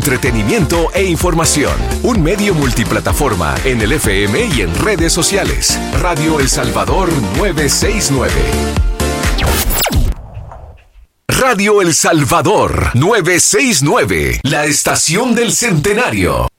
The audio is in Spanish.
entretenimiento e información. Un medio multiplataforma en el FM y en redes sociales. Radio El Salvador 969. Radio El Salvador 969, la estación del centenario.